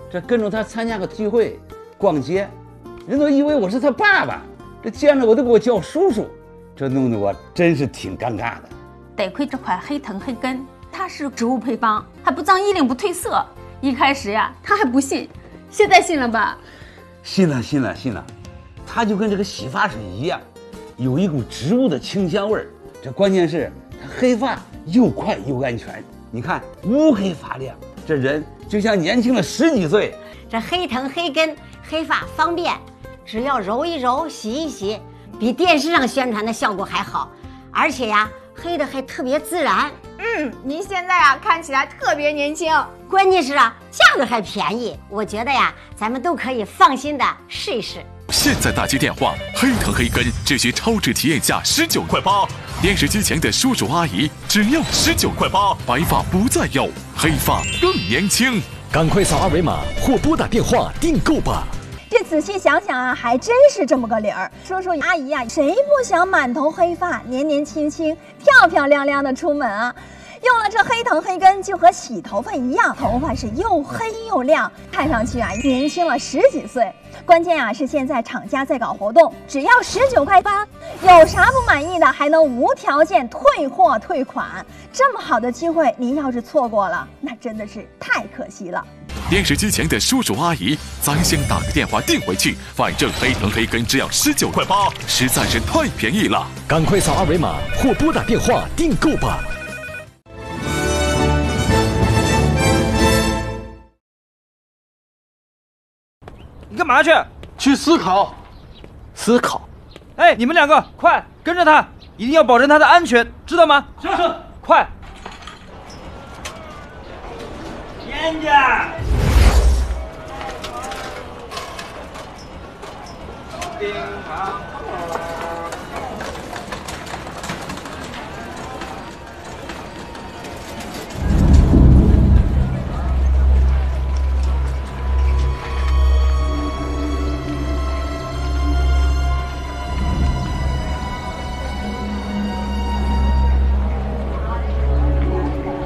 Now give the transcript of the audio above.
这跟着他参加个聚会、逛街，人都以为我是他爸爸，这见着我都给我叫叔叔，这弄得我真是挺尴尬的。 得亏这款黑藤黑根它是植物配方，还不脏衣领不褪色。一开始呀，他还不信，现在信了吧？ 信了，它就跟这个洗发水一样，有一股植物的清香味儿。这关键是它黑发又快又安全，你看乌黑发亮，这人就像年轻了10几岁。 这黑藤黑根黑发方便，只要揉一揉洗一洗，比电视上宣传的效果还好，而且呀黑的还特别自然。 您现在啊看起来特别年轻， 关键是啊价格还便宜，我觉得呀咱们都可以放心的试一试。 现在打接电话，黑藤黑根只需超值体验价19块8，电视机前的叔叔阿姨只要19块8，白发不再有，黑发更年轻。 赶快扫二维码或拨打电话订购吧。 这仔细想想啊，还真是这么个理儿。叔叔阿姨呀，谁不想满头黑发、年年轻轻、漂漂亮亮的出门啊？用了这黑藤黑根，就和洗头发一样，头发是又黑又亮，看上去啊年轻了10几岁。关键啊是现在厂家在搞活动，只要19块8，有啥不满意的还能无条件退货退款。这么好的机会，您要是错过了，那真的是太可惜了。 电视机前的叔叔阿姨，咱先打个电话订回去，反正黑藤黑根只要19块8，实在是太便宜了。 赶快扫二维码或拨打电话订购吧。 你干嘛去？ 去思考。思考？ 哎，你们2个快跟着他，一定要保证他的安全，知道吗？ 是。 快！ 严着。 乒乓。